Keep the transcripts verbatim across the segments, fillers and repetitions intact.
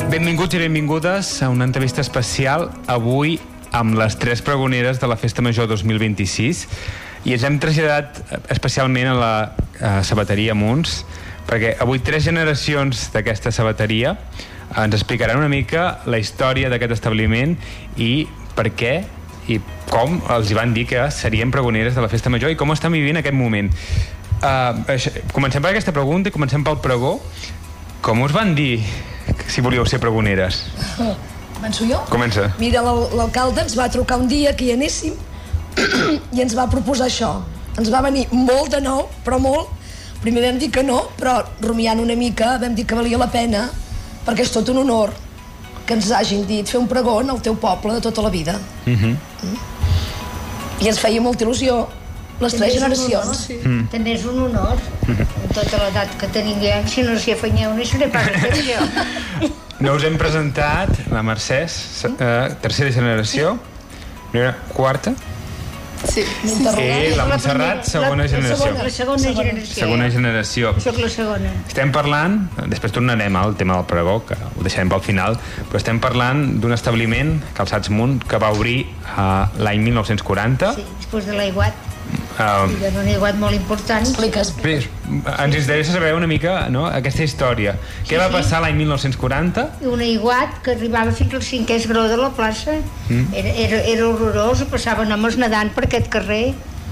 Benvinguts i benvingudes a una entrevista especial avui amb les tres pregoneres de la Festa Major dos mil vint-i-sis, i ens hem traslladat especialment a la a sabateria Munts, perquè avui tres generacions d'aquesta sabateria ens explicaran una mica la història d'aquest establiment i per què i com els hi van dir que serien pregoneres de la Festa Major i com estan vivint aquest moment. Uh, això, comencem per aquesta pregunta i comencem pel pregó. Com us van dir si volíeu ser pregoneres? Començo jo? Comença. Mira, l'alcalde ens va trucar un dia que hi anéssim i ens va proposar això. Ens va venir molt de nou, però molt. Primer vam dir que no, però rumiant una mica vam dir que valia la pena, perquè és tot un honor que ens hagin dit fer un pregó en el teu poble de tota la vida. Mm-hmm. Mm? I ens feia molta il·lusió, les També tres és un generacions. honor, sí. mm. També és un honor, amb tota l'edat que tenim ja, si no s'hi afanyeu, no seré pas a fer jo. No us hem presentat la Mercè, eh, tercera generació, primera, quarta, Sí. i la Montserrat, segona la, generació. La segona, la segona generació. Segona generació. Soc la segona. Estem parlant, després tornarem al tema del pregó, que ho deixarem pel final, però estem parlant d'un establiment, Calçats Munt, que va obrir uh, l'any mil nou-cents quaranta. Sí, després de l'aiguat. Uh, I d'un aiguat molt important. Expliques. Bé, ens interessa saber una mica, no?, aquesta història. Sí, Què va sí. passar l'any mil nou-cents quaranta? Un aiguat que arribava fins al cinquè grau de la plaça. Mm. Era, era, era horrorós, passaven homes nedant per aquest carrer.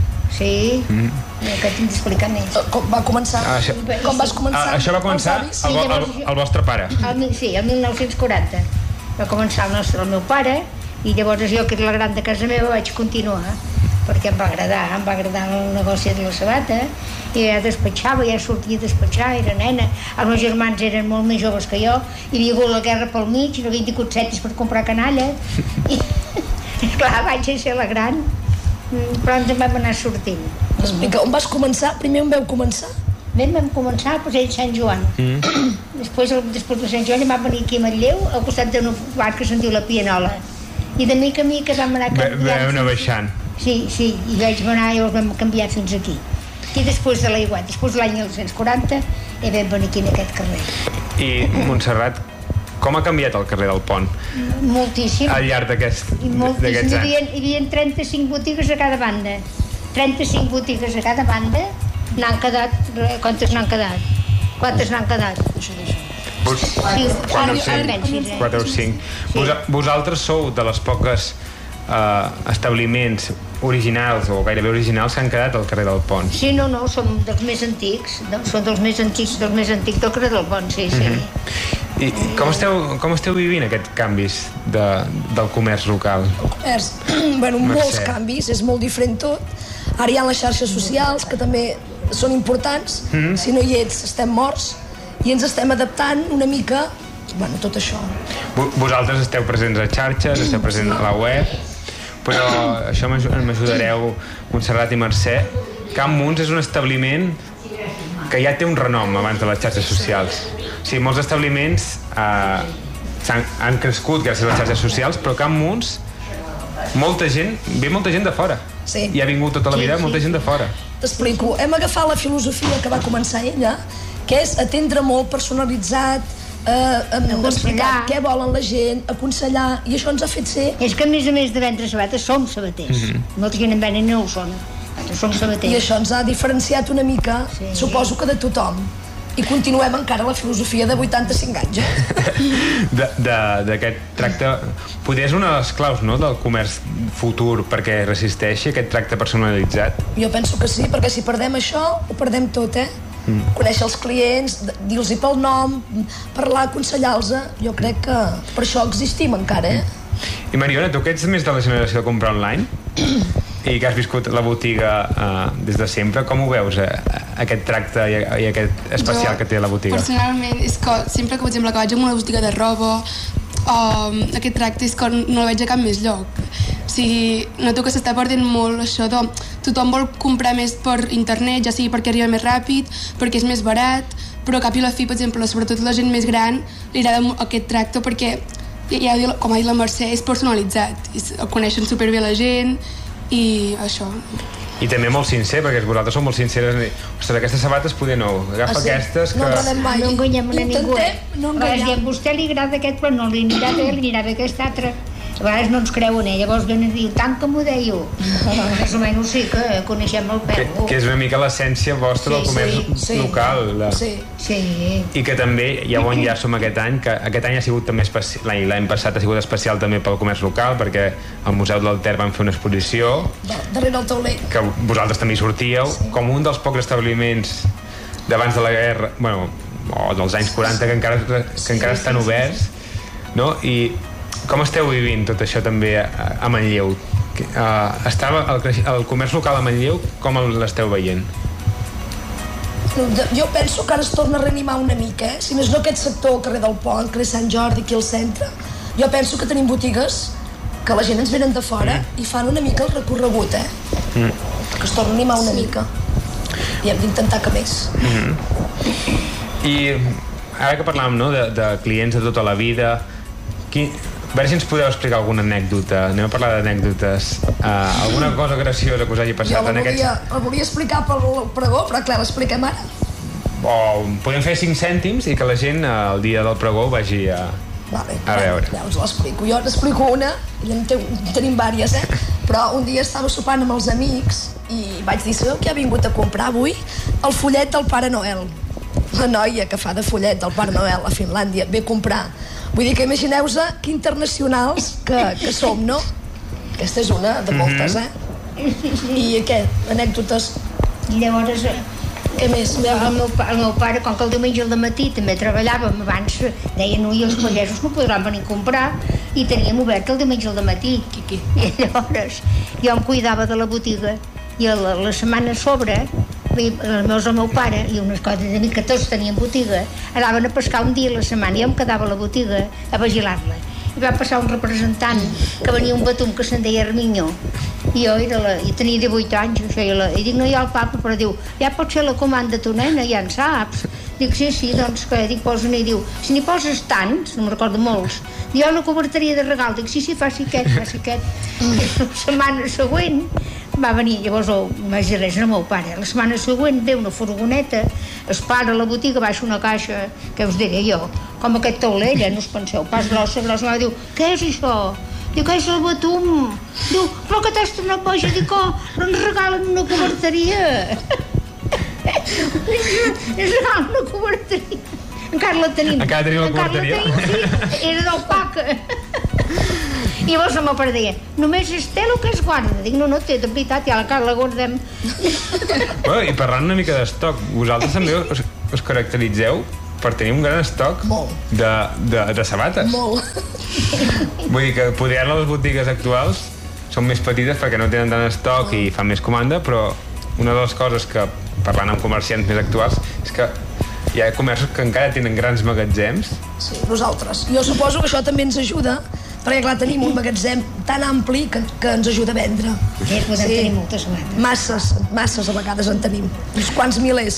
Sí, mm. que tinc d'explicar més. Com va començar? Ah, això, Com vas començar? ah, això va començar els avis? el, vo- el, el vostre pare. El, sí, el mil nou-cents quaranta. Va començar el, nostre, el meu pare, i llavors jo, que era la gran de casa meva, vaig continuar, perquè em va agradar, em va agradar el negoci de la sabata, i ja despatxava, ja sortia a despatxar, era nena. Els meus germans eren molt més joves que jo, hi havia hagut la guerra pel mig, no havien tingut cetis per comprar canalla, i clar, vaig ser la gran, però ens en vam anar sortint. Explica, on vas començar? Primer on veu començar? Bé, vam començar a passeig Sant Joan. Mm. Després, després de Sant Joan vam venir aquí a Manlleu, al costat d'un bar que se'n diu La Pianola. I de mica a mica vam anar canviant. Vam anar baixant. Sí, sí, i vaig anar i els vam canviar fins aquí. I després de l'aiguat, després de l'any mil nou-cents quaranta, i vam venir aquí en aquest carrer. I, Montserrat, com ha canviat el carrer del Pont Moltíssim. al llarg d'aquests Moltíssim. anys? Hi havia, hi havia trenta-cinc botigues a cada banda. trenta-cinc botigues a cada banda. N'han quedat, quantes n'han quedat? Quantes n'han quedat? Vos, Sí, quatre o sí, cinc. sí, sí. Quatre o cinc. Sí. Vos, vosaltres sou de les poques uh, establiments originals o gairebé originals que han quedat al carrer del Pont. Sí, no, no, som dels més antics, no? Som dels més antics, dels més antics del carrer del Pont, sí, sí. Mm-hmm. I com esteu, com esteu vivint aquests canvis de, del comerç local? El comerç, bueno, Mercè. molts canvis, és molt diferent tot. Ara hi ha les xarxes socials, que també són importants. Mm-hmm. Si no hi ets, estem morts. I ens estem adaptant una mica, bueno, tot això. Vosaltres esteu presents a xarxes, esteu presents a la web, però això m'ajudareu, Montserrat i Mercè. Can Munts és un establiment que ja té un renom abans de les xarxes socials. O sigui, molts establiments eh, han, han crescut gràcies a les xarxes socials, però Can Munts, molta gent, ve molta gent de fora. Sí. I ha vingut tota la vida molta gent de fora. T'explico. Hem agafat la filosofia que va començar ella, que és atendre molt personalitzat, eh, explicar què volen la gent, aconsellar, i això ens ha fet ser... És que a més a més de vendre sabates som sabaters. Mm-hmm. Molta gent en venen no ho són. Nosaltres som sabaters. I això ens ha diferenciat una mica, Sí. suposo que de tothom. I continuem encara la filosofia de vuitanta-cinc anys, eh? D'aquest tracte, potser és una de les claus, no?, del comerç futur perquè resisteixi aquest tracte personalitzat. Jo penso que sí, perquè si perdem això, ho perdem tot, eh? Mm. Conèixer els clients, dir-los pel nom, parlar, aconsellar-los, jo crec que per això existim encara, eh? I Mariona, tu que ets més de la generació de comprar online i que has viscut la botiga uh, des de sempre, com ho veus, uh, aquest tracte i, i aquest especial Jo, que té la botiga? Personalment, és que sempre que, per exemple, que vaig a una botiga de roba, um, aquest tracte és que no el veig a cap més lloc. O sigui, noto que s'està perdent molt això de... Tothom vol comprar més per internet, ja sigui perquè arriba més ràpid, perquè és més barat, però cap i la fi, per exemple, sobretot la gent més gran, li agrada aquest tracte perquè, ja, com ha dit la Mercè, és personalitzat. Coneixen superbé la gent i això. I també molt sincer, perquè vosaltres sou molt sinceres. Ostres, aquestes sabates poder no. Agafa ah, sí? aquestes que... No enredem mai. No enganyem a ningú. No enganyem. A vostè li agrada aquest, però no li anirà bé, li anirà bé aquest altre. A vegades no ens creuen, eh? Llavors donen i diu, tant que m'ho dèieu. Més o menys sí que coneixem el peu. Que, que és una mica l'essència vostra sí, del comerç sí, sí. local. De... Sí. sí. I que també, ja ho enllaço amb aquest any, que aquest any ha sigut també especial, l'any passat ha sigut especial també pel comerç local, perquè al Museu del Ter van fer una exposició darrere el taulell, que vosaltres també hi sortíeu, sí. com un dels pocs establiments d'abans de la guerra, bueno, o dels anys quaranta, que encara, que sí, encara estan sí, oberts, no? I com esteu vivint tot això també a, a Manlleu? Uh, estava el, el comerç local a Manlleu, com l'esteu veient? Jo penso que ara es torna a reanimar una mica, eh? Si més no aquest sector, carrer del Pont, carrer Sant Jordi, aquí al centre, jo penso que tenim botigues que la gent ens venen de fora mm. i fan una mica el recorregut, eh? Mm. Que es torna a animar una sí. mica. I hem d'intentar que més. Mm-hmm. I ara que parlàvem, no, de, de clients de tota la vida, qui... a veure si ens podeu explicar alguna anècdota. Anem a parlar d'anècdotes. Uh, alguna cosa graciosa que us hagi passat jo en aquests... Jo la volia explicar pel pregó, però clar, l'expliquem ara. O podem fer cinc cèntims i que la gent el dia del pregó vagi a, vale, a veure. Ja us l'explico. Jo n'explico una, i en tenim vàries, eh? Però un dia estava sopant amb els amics i vaig dir, sabeu que ha vingut a comprar avui? El follet del Pare Noel. La noia que fa de follet del Pare Noel a Finlàndia ve a comprar. Vull dir que imagineu-vos que internacionals que, que som, no? Aquesta és una de moltes, eh? I què? Anècdotes? I llavors... Què més? El meu, el meu pare, com que el diumenge al matí també treballàvem, abans deien, ui, els pagesos no podran venir a comprar, i teníem obert el diumenge al matí. I llavors jo em cuidava de la botiga, i la, la setmana a sobre, els meus, el meu pare i unes coses de mi que tots tenien botiga, anaven a pescar un dia a la setmana i jo em quedava a la botiga a vigilar-la. I va passar un representant que venia un batum que se'n deia Arminyó, i jo era la, i tenia divuit anys, això, i, la, i dic, no hi ha el papa, però diu, ja pot ser la comanda tu, nena, ja en saps. Dic, sí, sí, doncs que, dic, posa-n'hi, diu, si n'hi poses tants, no me'n recordo molts, jo la coberteria de regal, dic, sí, sí, faci aquest, faci aquest. I la setmana següent va venir, llavors oh, vaig dir res al meu pare, la setmana següent ve una furgoneta, es para a la botiga, baixa una caixa, què us diré jo, com aquest taulell, eh, no us penseu, pas grossa, grossa, diu, què és això? Diu, que és el batum. Diu, però que t'has tornat boja, dic, oh, no ens regalen una coberteria. Ens regalen una coberteria. Encara la tenim. Encara tenim la coberteria? Encara la tenim, sí, era del P A C. I llavors el meu pare deia, només és té el que es guarda. Dic, no, no, té, de veritat, ja la cara la guardem. Bueno, i parlant una mica d'estoc, vosaltres també us, us caracteritzeu per tenir un gran estoc de, de, de sabates. Molt. Vull dir que poder anar a les botigues actuals són més petites perquè no tenen tant estoc i fan més comanda, però una de les coses que, parlant amb comerciants més actuals, és que hi ha comerços que encara tenen grans magatzems. Sí, nosaltres. Jo suposo que això també ens ajuda, perquè clar, tenim un magatzem tan ampli que, que ens ajuda a vendre. Sí, podem sí. tenir moltes sabates. Masses, masses a vegades en tenim. Uns quants milers.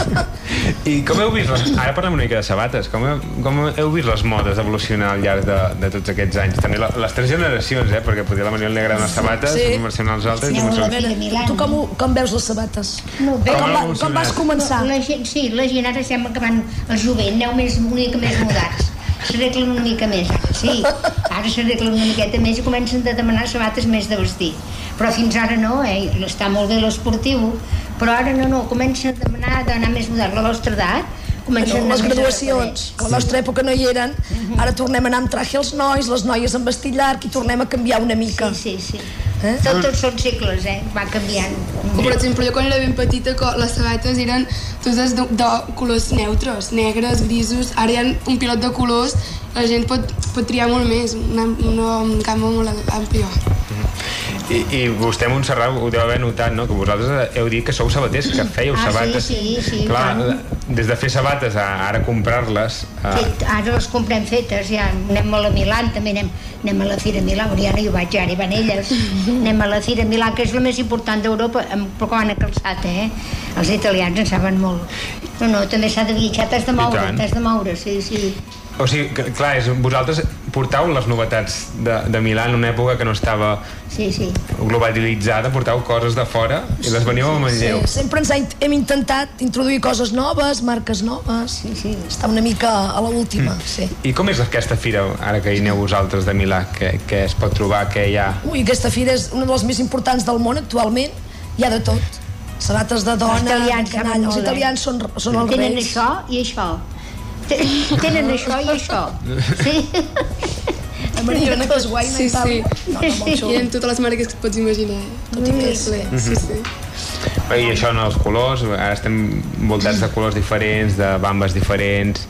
I com heu vist, les... ara parlem una mica de sabates, com heu, com heu vist les modes evolucionar al llarg de, de tots aquests anys? També la, les tres generacions, eh? Perquè potser la Manuel li agraden les sabates, sí. la Mercè als altres... Sí, i la veure, Milà, tu com, com veus les sabates? No, bé, com, va, com vas començar? La gent, sí, la gent ara sembla que van el jovent, aneu més, una mica més mudats. S'arreglen una mica més, sí. Ara s'arreglen una miqueta més i comencen a demanar sabates més de vestir. Però fins ara no, eh? Està molt bé l'esportiu, però ara no, no, comencen a demanar d'anar més moderns. La vostra edat comencen no, les graduacions, que a la nostra època no hi eren, ara tornem a anar amb traje els nois, les noies amb vestit llarg i tornem a canviar una mica. Sí, sí, sí. Eh? Tot, tots són segles, eh? Va canviant. Per exemple, jo quan era ben petita les sabates eren totes de, de colors neutres, negres, grisos, ara hi ha un pilot de colors, la gent pot, pot triar molt més, una, una gamma molt àmplia. I, i vostè, Montserrat, ho deu haver notat, no? Que vosaltres heu dit que sou sabaters, que fèieu ah, sabates. Sí, sí, sí. Clar, des de fer sabates a ara comprar-les... A... Fet, ara les comprem fetes, ja anem a la Milà, també anem, anem a la Fira Milà, Oriana, jo vaig, ara hi van elles. Anem a la Fira Milà, que és la més important d'Europa, però quan ha calçat, eh? Els italians en saben molt. No, no, també s'ha de viatjar, t'has de moure, t'has de moure, sí, sí. O sigui, que, clar, és, vosaltres portau les novetats de, de Milà en una època que no estava sí, sí. globalitzada, portau coses de fora i les veníeu a Manlleu. Sí, sempre ens hem intentat introduir coses noves, marques noves, sí, sí. Està una mica a l'última, mm. sí. I com és aquesta fira, ara que hi aneu vosaltres de Milà? Què, què es pot trobar? Què hi ha? Ui, aquesta fira és una de les més importants del món actualment, hi ha de tot. Sabates de dona, italians, de canalla. Els italians són, són els tenen reis. Això i això. Tenen això i això. Sí. La Mariona, que és guai, sí, sí. No, no, molt I en totes les marques que et pots imaginar. Tot i més. Sí, sí. I això en els colors, ara estem envoltats de colors diferents, de bambes diferents.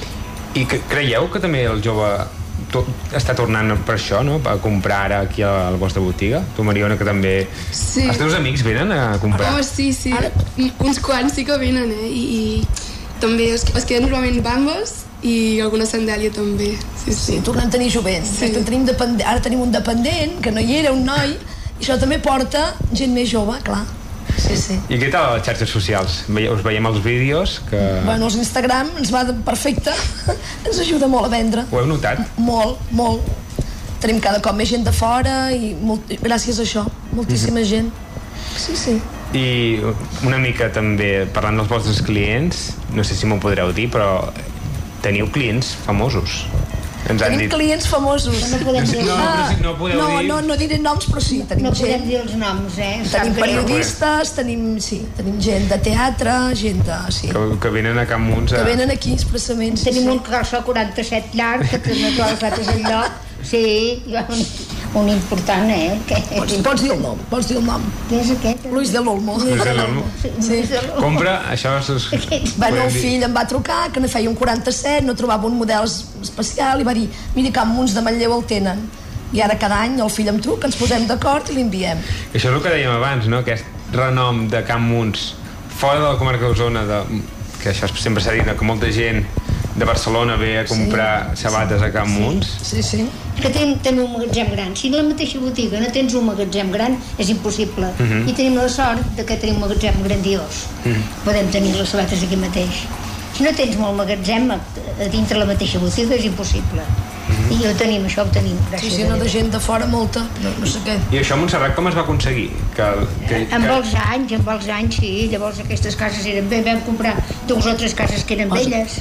I que, creieu que també el jove to, està tornant per això, no? A comprar ara aquí a la vostra botiga? Tu, Mariona, que també... Sí. Els teus amics venen a comprar? Oh, sí, sí. Ara... Uns quants sí que venen, eh? I, i també es, es queden normalment bambes i alguna sandàlia també. Sí, sí. Sí, tornem a tenir jovent. Sí. Tenim dependent, ara tenim un dependent, que no hi era, un noi, i això també porta gent més jove, clar. Sí, sí. I què tal les xarxes socials? Us veiem els vídeos que... Bueno, els Instagram ens va perfecte. Ens ajuda molt a vendre. Ho heu notat? Molt, molt. Tenim cada cop més gent de fora i molt, gràcies a això, moltíssima mm-hmm. gent. Sí, sí. I una mica també, parlant dels vostres clients, no sé si m'ho podreu dir, però teniu clients famosos. Ens tenim dit... clients famosos. No podem dir no, ah, no, podeu no, dir... no, no diré noms, però sí, tenim no gent. No podem dir els noms, eh? Tenim periodistes, tenim, sí, tenim gent de teatre, gent de... Sí. Que, que venen a Can Muns a... Que venen aquí expressament. Sí, tenim sí. un calçó quaranta-set llarg, que també tu has fet el lloc. Sí, un, un important, eh? Que... Pots, pots dir el nom, pots dir el nom. Què és aquest? Luis de l'Olmo. Luis de l'Olmo. Sí. Compra, això... Es... Bueno, el fill em va trucar, que ne feia un quaranta-set, no trobava un model especial, i va dir, mira, Can Muns de Manlleu el tenen. I ara cada any el fill em truca, ens posem d'acord i l'enviem. Això és el que dèiem abans, no? Aquest renom de Can Muns, fora de la comarca d'Osona, de... que això sempre s'ha dit, que molta gent de Barcelona ve a comprar sí, sabates a Can Muns. Sí, sí. Que tenim, tenim un magatzem gran. Si en la mateixa botiga no tens un magatzem gran, és impossible. Uh -huh. I tenim la sort de que tenim un magatzem grandiós. Uh -huh. Podem tenir les sabates aquí mateix. Si no tens molt magatzem a, a dintre la mateixa botiga, és impossible. Uh -huh. I ho tenim, això ho tenim, gràcies sí, sí, no, de gent de fora molta, no, no sé què. I això a Montserrat com es va aconseguir? Que, que, amb que... els anys, amb els anys, sí. Llavors aquestes cases eren bé, vam comprar dues o tres cases que eren Posa. velles.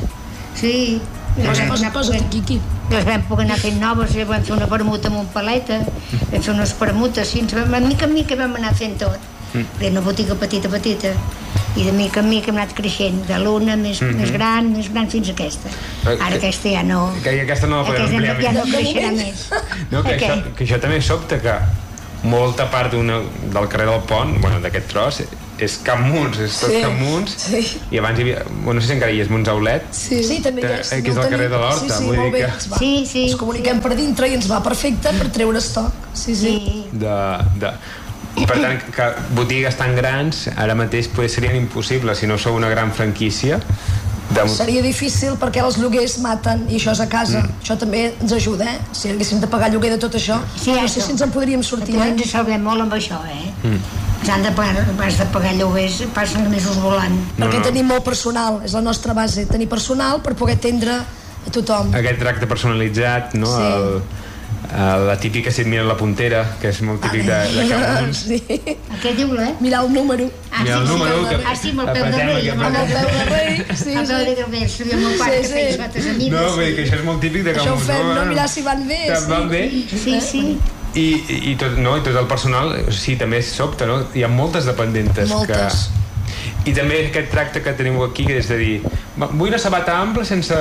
Sí. Posa, posa, posa, aquí, aquí. Les vam poder anar fent noves, vam fer una permuta amb un paleta, vam fer unes permutes, sí, ens vam, mica en mica vam anar fent tot. Mm. Era una botiga petita, petita. I de mica en mica hem anat creixent, de l'una més, mm-hmm. més gran, més gran fins a aquesta. Ara que, aquesta ja no... Que aquesta no la podem ampliar més. Ja no creixerà més. No, que, això, que això també sobta, que molta part del carrer del Pont, bueno, d'aquest tros, és Can Muns, és tot sí, Can Muns, sí. I abans hi havia, bueno, no sé si encara hi és Montsaulet, sí, sí, també hi és, que, que és el carrer de l'Horta, sí, sí, vull dir que... Sí, sí. Ens comuniquem per dintre i ens va perfecte per treure estoc. Sí, sí. De, de... I per tant, que botigues tan grans ara mateix potser serien impossibles si no sou una gran franquícia. De... Seria difícil perquè els lloguers maten i això és a casa. Mm. Això també ens ajuda, eh? Si haguéssim de pagar lloguer de tot això, sí, no sé si ens en podríem sortir. També ens salvem molt amb això, eh? Mm. Han de pagar, has de pagar lloguers, passen els mesos volant. No, perquè no. Tenim molt personal, és la nostra base, tenir personal per poder atendre a tothom. Aquest tracte personalitzat, no? Sí. El, el, la típica si et mira la puntera, que és molt típic de, de Can Muns. Sí. Què diu-lo, eh? Mirar el número. Ah, Mirar el sí, número. Sí, que... Ah, sí, amb el peu de rei. Amb el peu de rei, sí, amb el peu de rei, sí, el meu pare que feia sabates a mi. No, vull dir que això és molt típic de Can Muns. Això ho fem, no? Mirar si van bé. Si van bé. Sí, sí. I, i, tot, no, i tot el personal sí, també és sobte, no? Hi ha moltes dependentes moltes. Que... I també aquest tracte que teniu aquí, que és de dir, vull una sabata ampla sense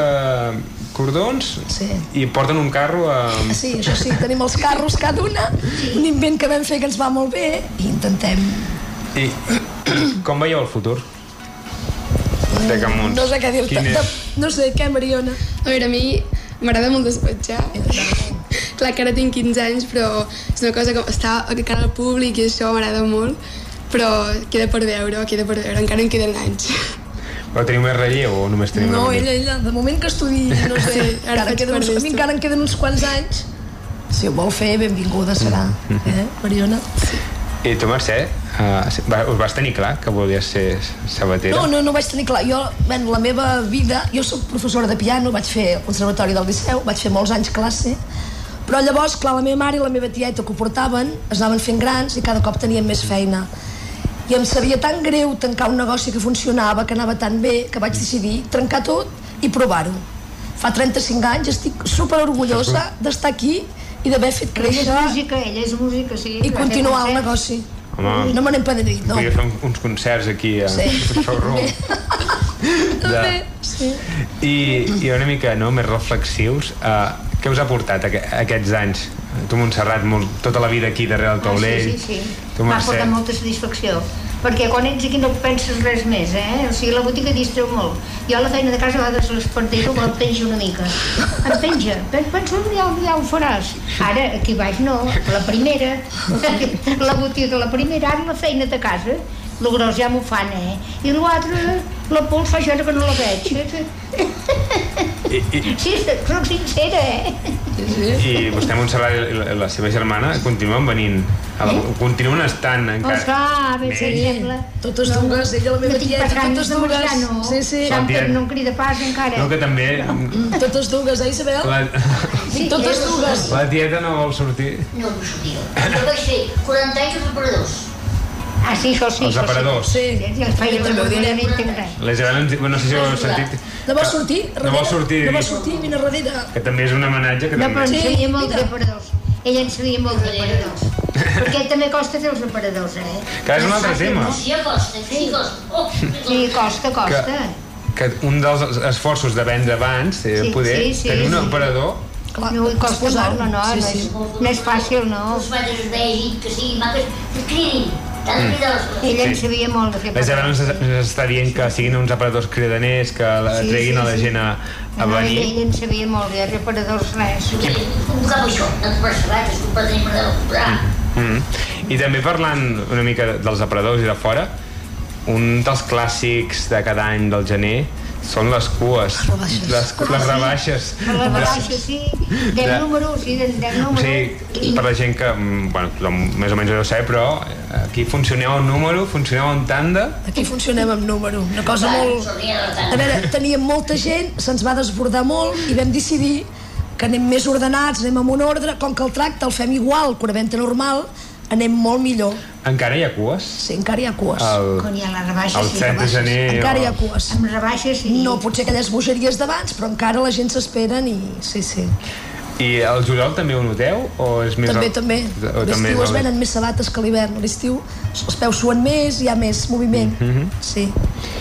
cordons, sí. I porten un carro amb... Sí, això sí, tenim els carros cada una, un invent que vam fer que ens va molt bé i intentem... I com veieu el futur de Can Muns? No sé què dir-te, és... no sé què, Mariona. A veure, a mi m'agrada molt despatxar. Clar que ara tinc quinze anys, però és una cosa que està a cara al públic i això m'agrada molt, però queda per veure, queda per veure, encara en queden anys. Però teniu més relleu o només teniu... No, ella, ella, de moment que estudi, no sé, sí, ara queden uns, a mi encara en queden uns quants anys. Si ho vol fer, benvinguda serà, mm-hmm. eh, Mariona? Sí. I tu, Mercè, Uh, us vas tenir clar que volies ser sabatera? No, no, no ho vaig tenir clar. Jo, ben, la meva vida... Jo soc professora de piano, vaig fer el Conservatori del Liceu, vaig fer molts anys classe, però llavors, clar, la meva mare i la meva tieta que ho portaven es anaven fent grans i cada cop tenien més feina. I em sabia tan greu tancar un negoci que funcionava, que anava tan bé, que vaig decidir trencar tot i provar-ho. Fa trenta-cinc anys estic super orgullosa d'estar aquí i d'haver fet créixer... Ella és música, ella és música, sí. I continuar el negoci. Home, no me n'he penedit, no. Podria fer uns concerts aquí a sí. Showroom. També, sí. I, I una mica no, més reflexius, uh, què us ha portat aqu aquests anys? Tu, Montserrat, molt, tota la vida aquí darrere del taulell. Ah, sí, sí, sí. M'ha portat molta satisfacció. Perquè quan ets aquí no penses res més, eh? O sigui, la botiga distreu molt. Jo la feina de casa a vegades l'espantero me l'empenja una mica. Em penja. Penso, ja, ja ho faràs. Ara, aquí baix no, la primera, la botiga la primera, ara la feina de casa, el gros ja m'ho fan, eh? I l'altre, la pols fa això que no la veig. I, i... Sí, soc sincera, eh? I vostè, Montserrat, i la seva germana continuen venint, la, eh? continuen estant encara. Esclar, ben sembla. Totes dues, ella la meva tieta, totes dues. No. Sí, sí. Sempre no em crida pas encara. No, que també... Totes dues, eh, Isabel? La... Sí, totes dues. La tieta no vol sortir. No vull sortir. Jo vaig fer quaranta anys als operadors. Ah, sí, això sí. Els aparadors. Sí. I els feia també ho diré, no entenc res. La Isabel, no sé si ho heu sentit. No vols sortir? No vols sortir. No vols sortir, vine darrere. Que també és un homenatge que no, també... però en Sí, sabia molt mira. d'aparadors. Ella en sabia molt d'aparadors. Perquè també costa fer els aparadors, eh? Que és un altre tema. Sí, costa, sí, costa. Oh, Sí, costa, costa. Que, que un dels esforços de vendre abans era Sí, poder sí, sí, tenir un sí. aparador. Clar, No, costa posar-ho. molt, no, no, Sí, no, sí. és, no és fàcil, no. els pares es vegin, que siguin maques, que cridin. T'han de cridar les Ella en Sí. sabia molt de fer La Isabel ens, aparadors. ens està dient que siguin uns aparadors cridaners, que la, Sí, treguin sí, a la sí. gent a, a No, venir. ella, ella en sabia molt, de reparadors res. És culpa per això, no per saber, és culpa de tenir de comprar. Mm -hmm. I també parlant una mica dels aparadors i de fora, un dels clàssics de cada any del gener són les cues, rebaixes. les, les rebaixes. Per la rebaixa, sí. Deu De- números, sí, deu O números. sigui, per la gent que, mm, bueno, tothom més o menys ho deu saber, però aquí funcioneu en número, funcioneu en tanda. Aquí funcionem amb número. Una cosa molt... Sorria de tant. A veure, teníem molta gent, se'ns va desbordar molt i vam decidir que anem més ordenats, anem amb un ordre, com que el tracte el fem igual que una venda normal, anem molt millor. Encara hi ha cues? Sí, encara hi ha cues. El, Quan hi ha la rebaixa, el sí. set de gener... Encara hi ha o- cues. Amb rebaixa, sí. No potser aquelles bogeries d'abans, però encara la gent s'esperen i... Sí, sí. I el juliol també ho noteu? O és més També, el... també. O també L'estiu es el- venen més sabates que a l'hivern. A l'estiu els peus suen més, hi ha més moviment. Mhm. Sí.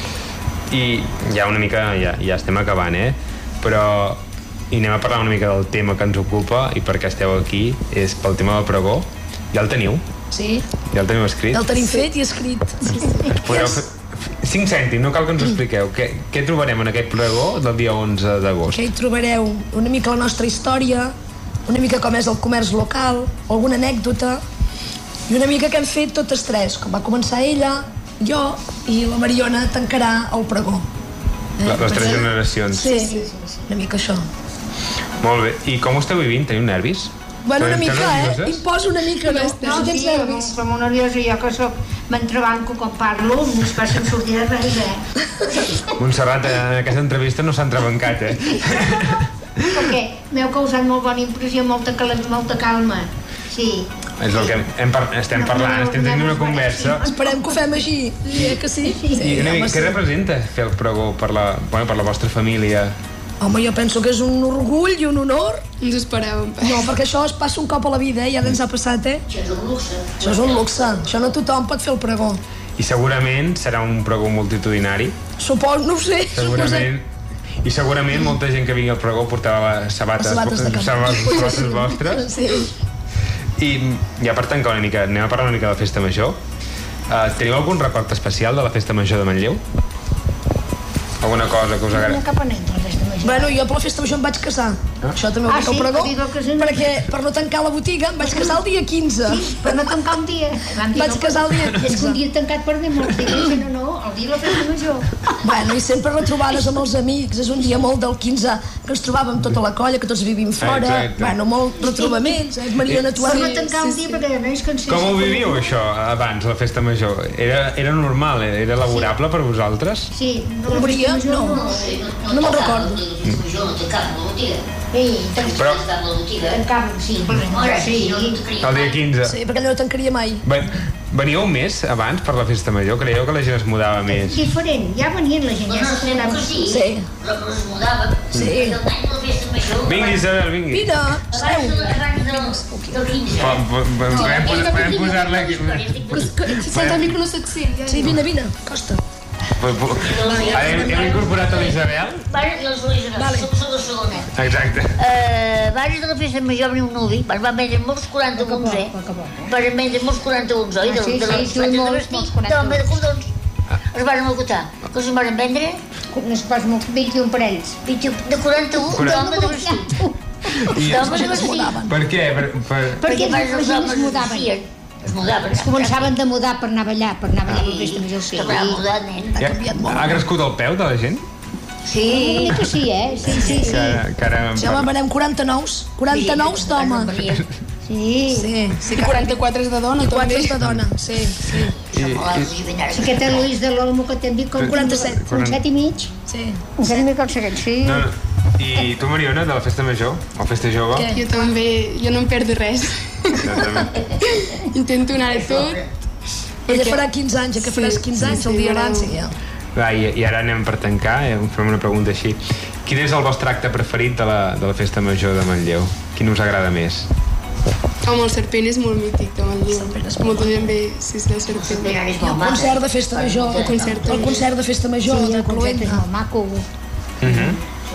I ja una mica, ja, ja estem acabant, eh? Però i anem a parlar una mica del tema que ens ocupa i per què esteu aquí, és pel tema del pregó. Ja el teniu? Sí, Ja el teniu escrit? ja el tenim fet i escrit. Podeu fer... cinc cèntims, no cal que ens ho expliqueu. Què, què trobarem en aquest pregó del dia onze d'agost? Que hi trobareu una mica la nostra història, una mica com és el comerç local, alguna anècdota, i una mica que hem fet totes tres, com va començar ella, jo i la Mariona tancarà el pregó. La- les tres Per- generacions. Sí, una mica això. Molt bé. I com ho esteu vivint? Teniu nervis? Bueno, una Esteu mica, eh? nervioses? Imposo una mica, no? No, Si tens sí, nervis. som molt nerviosa, jo que soc m'entrebanco quan parlo, no es facin sortir de res, eh? Montserrat, en aquesta entrevista no s'ha entrebancat, eh? Perquè m'heu causat molt bona impressió, molta, cal molta calma. Sí. És el que hem par estem parlant, estem tenint una conversa. Esperem que ho fem així, eh, que sí? I una home, mica, què sí. representa fer el pregó per la, bueno, per la vostra família? Home, jo penso que és un orgull i un honor. Ens ho esperàvem. No, perquè això es passa un cop a la vida, eh? Ja ens ha passat, eh? Això és un luxe. Això és un luxe. Això no tothom pot fer el pregó. I segurament serà un pregó multitudinari. Supos, no ho sé. Segurament. I segurament molta gent que vingui al pregó portava Les sabates, sabates de camp. sabates, sabates vostres. Sí. I ja per tancar una mica, anem a parlar una mica de la festa major. Uh, teniu algun record especial de la festa major de Manlleu? Alguna cosa que us No agrada? cap a net, la festa major. Bueno, jo per la festa major em vaig casar. Ah. Això també ho Ah, dic al sí? pregó. Ho dic al casament. Perquè per no tancar la botiga em vaig casar el dia quinze. Per no tancar un dia. Vam dir, Vaig no, casar el dia És que un quinze. dia tancat per dir molts dies, no, no, el dia de la festa major. Bueno, i sempre retrobades amb els amics. És un dia molt del quinze, que ens trobàvem tota la colla, que tots vivim fora. Exacte. Bueno, molt retrobaments. Eh? Mariona, tu Per has... no tancar un dia, perquè no és conscient. Com ho vivíeu, això, abans, la festa major? Era, era normal, era laborable per vosaltres? Sí, no la Obria? festa major No. no. No me'n recordo. Jo no té cap la botiga. Ei, Però- tancàvem, sí. Ara Sí, sí, no te creia. El dia quinze. Sí, perquè no tancaria mai. Ven, veníeu més abans per la festa major? Creieu que la gent es mudava més? Diferent, ja venien la gent, No, ja no, se sé tornaven. que sí, Sí. però però es mudava. Sí. Perquè el any de la festa major... Vingui, Isabel, vingui. Vine, Abans, seu. de- abans del, del quinze. Pa- pa- pa- Podem posar- podem posar-la aquí. Si sent el micro no se't sent. Ja. Sí, vine, vine, costa. Pa- pa- Ara hem, hem incorporat a l'Isabel? Abans de la Isabel, Vale. som som la segona. Exacte. Eh, abans de la festa major venia un nuvi, van van vendre molts quaranta Poc a uns, poc, eh? poc a poc, eh? Van vendre molts quaranta uns, oi? Ah, De, sí, de sí, les sí, platges de molts, vestir, molts quaranta d'home de cordons. Es van acotar. Que se'n van vendre? No es pas molt, vint-i-un parells. vint de quaranta-un d'home de vestit. I, D'home de vestit. per què? Per, per... Perquè abans la els gent homes es mudaven. vestien. Es mudaven. Es començaven de mudar per anar a ballar, per anar a ballar per I festa major. Sí, tornava a mudar, nen. Ha canviat molt. Ha crescut el peu de la gent? Sí. Una mica sí, eh? Sí, sí, sí. Que, que ara... Sí, home, venem quaranta-nous. quaranta-nous d'home. Sí. Sí, sí, I quaranta-quatre és de dona, I quatre també. és de dona, sí, sí. Aquest Eloís de l'Olmo que t'hem dit com quaranta-set. Un set i mig. Sí. Un set i mig com segueix, sí. No, no. I tu, Mariona, de la festa major? O festa jove? Què? Jo també, jo no em perdo res. Exactament. Intento anar a tot. Ella farà quinze anys, que faràs quinze anys el dia abans. I ja. Va, i, I ara anem per tancar, eh? Farem una pregunta així. Quin és el vostre acte preferit de la, de la festa major de Manlleu? Quin us agrada més? Home, el serpent és molt mític, de Manlleu. serpent és molt Molta gent ve, sí, sí, el serpent. El concert de festa major. El concert. El concert de festa major Sí, de el concert és Cluenda. molt maco. Uh -huh.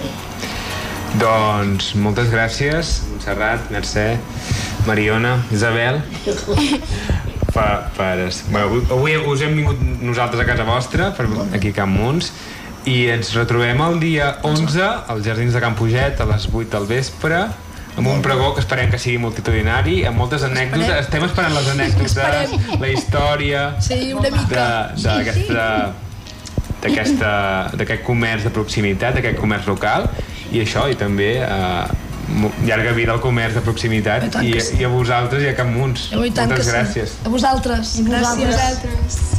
Doncs moltes gràcies, Montserrat, Mercè, Mariona, Isabel, per, per, bueno, avui, avui us hem vingut nosaltres a casa vostra, per, aquí a Can Muns, i ens retrobem el dia onze als Jardins de Can Puget a les vuit del vespre, amb un pregó que esperem que sigui multitudinari, amb moltes anècdotes. Esperem. Estem esperant les anècdotes, Esperem. la història Sí, una mica. de- d'aquesta d'aquesta- d'aquest comerç de proximitat, d'aquest comerç local, i això, i també eh, mo- llarga vida al comerç de proximitat, I tant i, que sí. i a vosaltres i a Can Muns. I tant Moltes que sí. gràcies. A vosaltres. I vosaltres. Gràcies. Vosaltres.